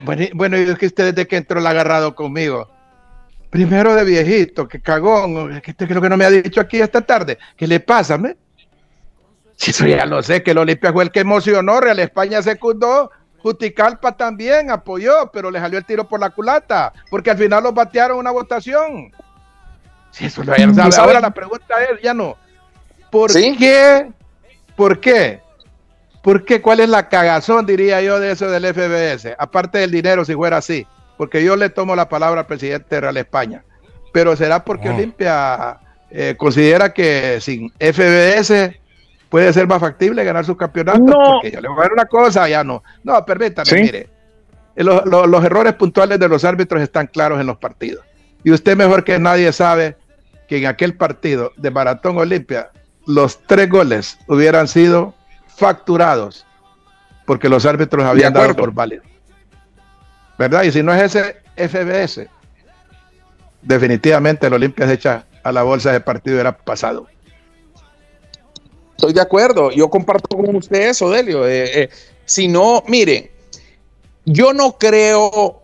Bueno, y es que usted desde que entró la ha agarrado conmigo. Primero de viejito, que cagón, que usted creo que no me ha dicho aquí esta tarde. ¿Qué le pasa, me? Si eso ya lo sé, que el Olimpia fue el que emocionó, Real España secundó, Juticalpa también apoyó, pero le salió el tiro por la culata, porque al final los batearon una votación. Si eso ya lo sabe. Ahora la pregunta es, ya no, ¿por ¿Sí? qué? ¿Por qué? ¿Por qué? ¿Cuál es la cagazón, diría yo, de eso del FBS? Aparte del dinero, si fuera así, porque yo le tomo la palabra al presidente de Real España, pero será porque Olimpia considera que sin FBS puede ser más factible ganar sus campeonatos, No. porque yo le voy a dar una cosa, ya no. No, permítame, ¿Sí? mire, los errores puntuales de los árbitros están claros en los partidos. Y usted mejor que nadie sabe que en aquel partido de Maratón Olimpia, los 3 goles hubieran sido facturados porque los árbitros habían dado por válido. ¿Verdad? Y si no es ese FBS, definitivamente el Olimpia se echa a la bolsa de partido era pasado. Estoy de acuerdo, yo comparto con usted eso, Delio. Si no, mire, yo no creo,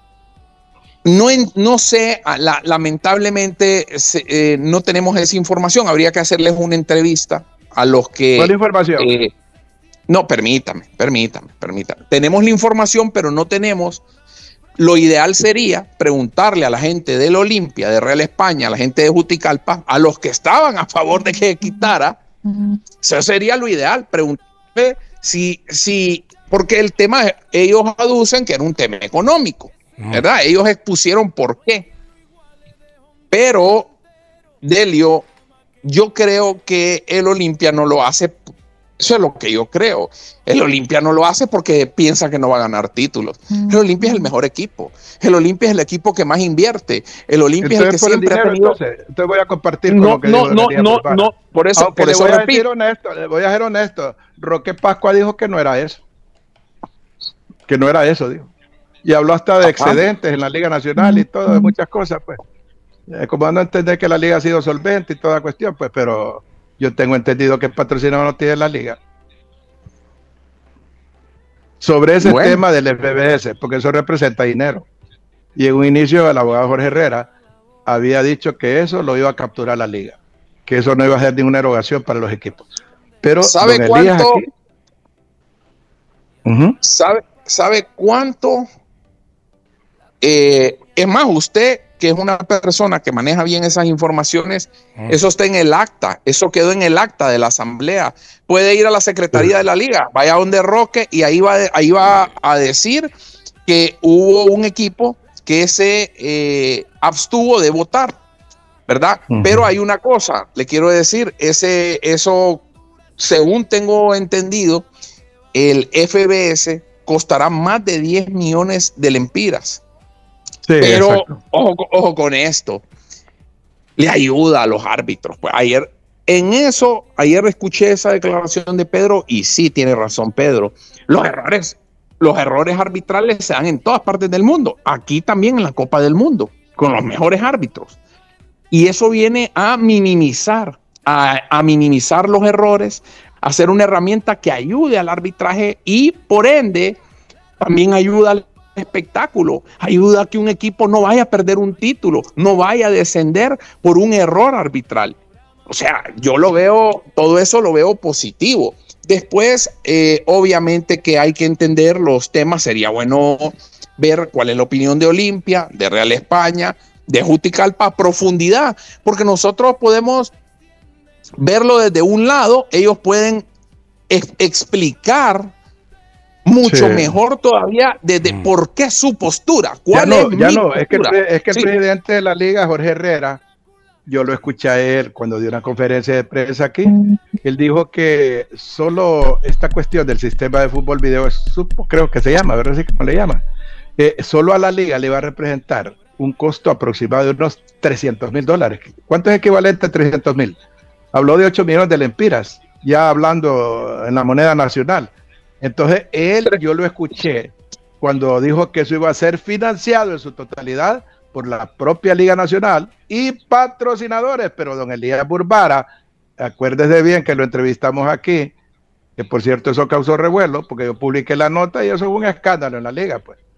no sé, lamentablemente no tenemos esa información. Habría que hacerles una entrevista a los que... ¿Cuál información? No, permítame. Tenemos la información, pero no tenemos. Lo ideal sería preguntarle a la gente del Olimpia, de Real España, a la gente de Juticalpa, a los que estaban a favor de que quitara. Eso sería lo ideal, preguntarle porque el tema, ellos aducen que era un tema económico, ¿verdad? Ellos expusieron por qué. Pero, Delio, yo creo que el Olimpia no lo hace. Eso es lo que yo creo. El Olimpia no lo hace porque piensa que no va a ganar títulos. El Olimpia es el mejor equipo. El Olimpia es el equipo que más invierte. El Olimpia es el que siempre ha tenido... Entonces voy a compartir con lo que dijo no. Por eso, aunque le voy a decir honesto, le voy a ser honesto. Roque Pascua dijo que no era eso. Que no era eso, dijo. Y habló hasta de excedentes en la Liga Nacional y todo, de muchas cosas, pues. Como no entender que la Liga ha sido solvente y toda cuestión, pues, pero... Yo tengo entendido que el patrocinador no tiene la liga. Sobre ese tema del FBS, porque eso representa dinero. Y en un inicio el abogado Jorge Herrera había dicho que eso lo iba a capturar la liga, que eso no iba a ser ninguna erogación para los equipos. Pero ¿sabe cuánto? Aquí, ¿Sabe cuánto? Es más, usted, que es una persona que maneja bien esas informaciones, eso está en el acta, eso quedó en el acta de la asamblea. Puede ir a la secretaría de la liga, vaya donde Roque y ahí va a decir que hubo un equipo que se abstuvo de votar, ¿verdad? Pero hay una cosa, le quiero decir, eso, según tengo entendido, el FBS costará más de 10 millones de lempiras. Sí, pero ojo con esto, le ayuda a los árbitros. Pues ayer escuché esa declaración de Pedro y sí tiene razón Pedro. Los errores arbitrales se dan en todas partes del mundo, aquí también en la Copa del Mundo, con los mejores árbitros. Y eso viene a minimizar los errores, a ser una herramienta que ayude al arbitraje y por ende también ayuda al espectáculo, ayuda a que un equipo no vaya a perder un título, no vaya a descender por un error arbitral. O sea, yo todo eso lo veo positivo. Después, obviamente que hay que entender los temas, sería bueno ver cuál es la opinión de Olimpia, de Real España, de Juticalpa a profundidad, porque nosotros podemos verlo desde un lado, ellos pueden explicar mucho mejor todavía desde por qué su postura. ¿Cuál es mi postura? Es que el presidente de la liga, Jorge Herrera, yo lo escuché a él cuando dio una conferencia de prensa aquí, él dijo que solo esta cuestión del sistema de fútbol video, creo que se llama, ¿verdad? Así como le llaman, solo a la liga le va a representar un costo aproximado de unos $300,000. ¿Cuánto es equivalente a 300,000? Habló de 8 millones de lempiras, ya hablando en la moneda nacional. Entonces, yo lo escuché cuando dijo que eso iba a ser financiado en su totalidad por la propia Liga Nacional y patrocinadores, pero don Elías Burbara, acuérdese bien que lo entrevistamos aquí, que por cierto eso causó revuelo, porque yo publiqué la nota y eso fue un escándalo en la liga, pues.